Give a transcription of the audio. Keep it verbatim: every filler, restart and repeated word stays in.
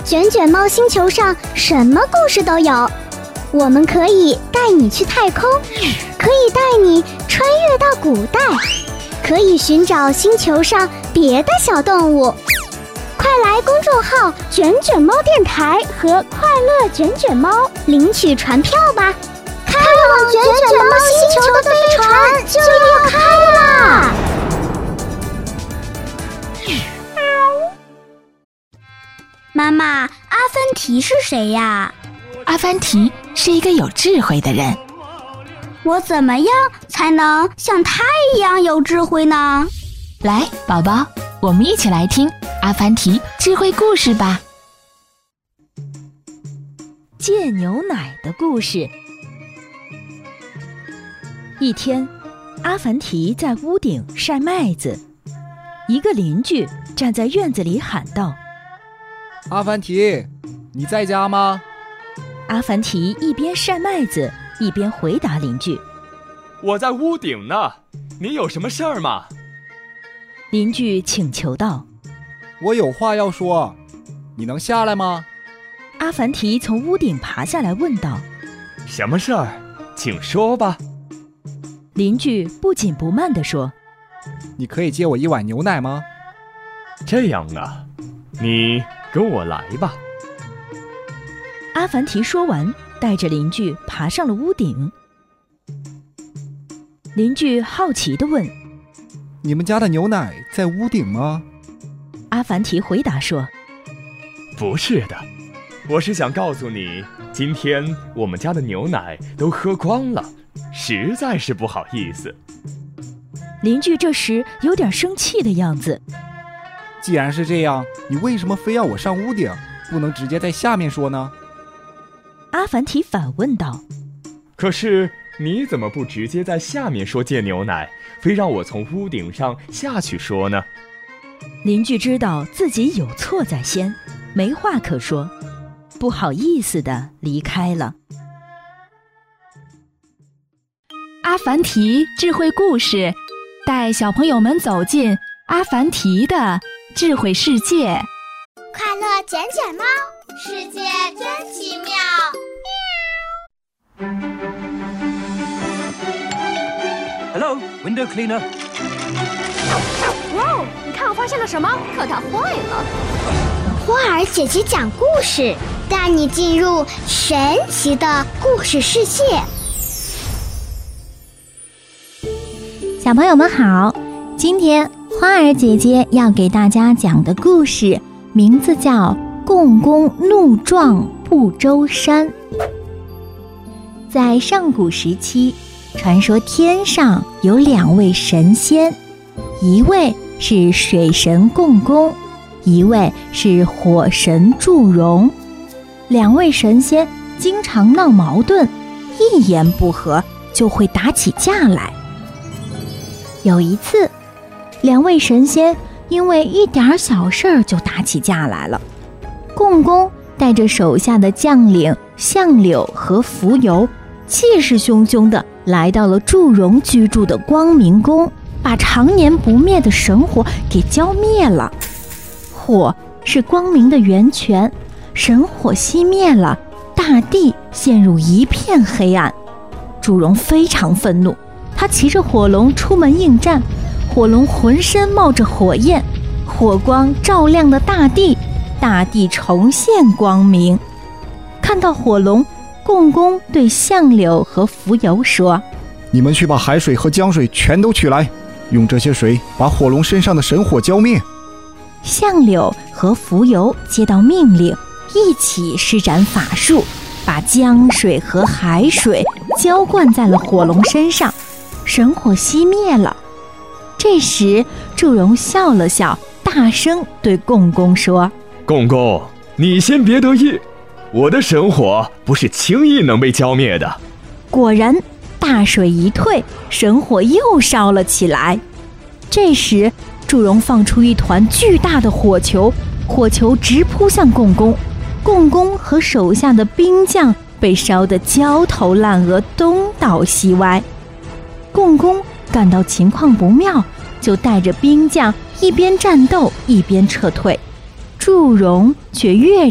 卷卷猫星球上什么故事都有，我们可以带你去太空，可以带你穿越到古代，可以寻找星球上别的小动物。快来公众号卷卷猫电台和快乐卷卷猫领取船票吧，开往卷卷猫星球的飞船就要开啦！妈妈，阿凡提是谁呀？ 阿凡提是一个有智慧的人。 我怎么样才能像他一样有智慧呢？ 来，宝宝，我们一起来听阿凡提智慧故事吧。 借牛奶的故事。一天，阿凡提在屋顶晒麦子，一个邻居站在院子里喊道： 阿凡提，你在家吗？ 阿凡提一边晒麦子一边回答邻居： 我在屋顶呢，你有什么事儿吗？ 邻居请求道： 我有话要说，你能下来吗？ 阿凡提从屋顶爬下来问道： 什么事儿？请说吧。 邻居不紧不慢地说： 你可以借我一碗牛奶吗？ 这样啊，你跟我来吧。 阿凡提说完，带着邻居爬上了屋顶。邻居好奇地问： 你们家的牛奶在屋顶吗？ 阿凡提回答说： 不是的，我是想告诉你，今天我们家的牛奶都喝光了，实在是不好意思。 邻居这时有点生气的样子。 既然是这样，你为什么非要我上屋顶，不能直接在下面说呢？ 阿凡提反问道： 可是你怎么不直接在下面说借牛奶，非让我从屋顶上下去说呢？ 邻居知道自己有错在先，没话可说，不好意思地离开了。 阿凡提智慧故事，带小朋友们走进阿凡提的智慧世界。 快乐卷卷猫，世界真奇妙。 Hello, window cleaner. 哇，你看我发现了什么？可它坏了。 花儿姐姐讲故事，带你进入神奇的故事世界。 小朋友们好，今天花儿姐姐要给大家讲的故事名字叫《共工怒撞不周山》。在上古时期，传说天上有两位神仙，一位是水神共工，一位是火神祝融。两位神仙经常闹矛盾，一言不合就会打起架来。有一次，两位神仙因为一点小事儿就打起架来了。共工带着手下的将领相柳和蜉蝣，气势汹汹地来到了祝融居住的光明宫，把常年不灭的神火给浇灭了。火是光明的源泉，神火熄灭了，大地陷入一片黑暗。祝融非常愤怒，他骑着火龙出门应战，火龙浑身冒着火焰，火光照亮了大地，大地重现光明。看到火龙，共工对相柳和蜉蝣说： 你们去把海水和江水全都取来，用这些水把火龙身上的神火浇灭。 相柳和蜉蝣接到命令，一起施展法术，把江水和海水浇灌在了火龙身上，神火熄灭了。这时祝融笑了笑，大声对共工说： 共工，你先别得意，我的神火不是轻易能被浇灭的。 果然，大水一退，神火又烧了起来。这时祝融放出一团巨大的火球，火球直扑向共工，共工和手下的兵将被烧得焦头烂额，东倒西歪。共工感到情况不妙，就带着兵将一边战斗一边撤退。祝融却越